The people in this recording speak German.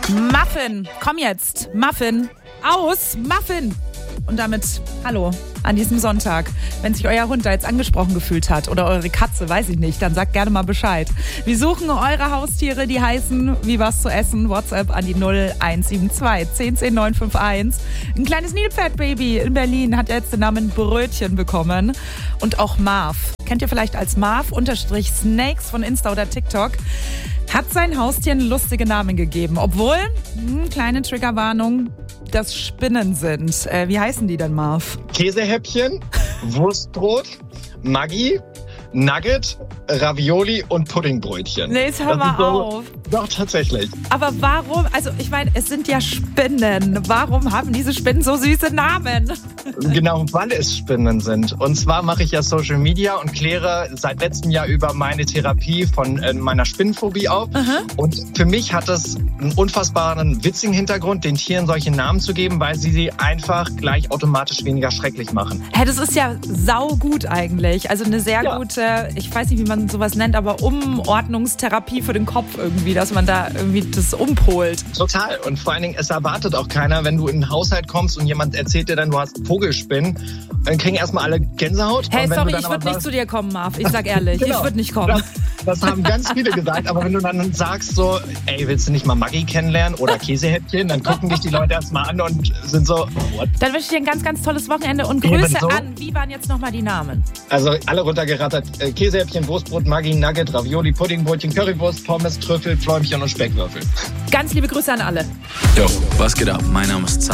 Muffin, komm jetzt. Muffin, aus, Muffin. Und damit hallo an diesem Sonntag. Wenn sich euer Hund da jetzt angesprochen gefühlt hat oder eure Katze, weiß ich nicht, dann sagt gerne mal Bescheid. Wir suchen eure Haustiere, die heißen wie was zu essen. WhatsApp an die 0172 10 10 951. Ein kleines Nilpferdbaby in Berlin hat jetzt den Namen Brötchen bekommen. Und auch Marv. Kennt ihr vielleicht als Marv_Snakes von Insta oder TikTok? Hat sein Haustier einen lustigen Namen gegeben. Obwohl, kleine Triggerwarnung, das Spinnen sind. Wie heißen die denn, Marv? Käsehäppchen, Wurstbrot, Maggi, Nugget, Ravioli und Puddingbrötchen. Nee, jetzt hör mal auf. Doch, tatsächlich. Aber warum, also ich meine, es sind ja Spinnen. Warum haben diese Spinnen so süße Namen? Genau, weil es Spinnen sind. Und zwar mache ich ja Social Media und kläre seit letztem Jahr über meine Therapie von meiner Spinnenphobie auf. Und für mich hat es einen unfassbaren witzigen Hintergrund, den Tieren solche Namen zu geben, weil sie einfach gleich automatisch weniger schrecklich machen. Hä, das ist ja saugut eigentlich. Also eine sehr gute, ich weiß nicht, wie man sowas nennt, aber Umordnungstherapie für den Kopf irgendwie, dass man da irgendwie das umpolt. Total. Und vor allen Dingen, es erwartet auch keiner, wenn du in einen Haushalt kommst und jemand erzählt dir dann, du hast Vogelspinnen, dann kriegen erstmal alle Gänsehaut. Hey, sorry, ich würde nicht zu dir kommen, Marv. Ich sag ehrlich, genau. Ich würde nicht kommen. Das haben ganz viele gesagt, aber wenn du dann sagst so, ey, willst du nicht mal Maggi kennenlernen oder Käsehäppchen, dann gucken dich die Leute erstmal an und sind so, what? Dann wünsche ich dir ein ganz, ganz tolles Wochenende und Grüße an. Wie waren jetzt nochmal die Namen? Also alle runtergerattert, Käsehäppchen, Wurstbrot, Maggi, Nugget, Ravioli, Puddingbrötchen, Currywurst, Pommes, Trüffel, Fläumchen und Speckwürfel. Ganz liebe Grüße an alle. Jo, was geht ab? Mein Name ist Zara.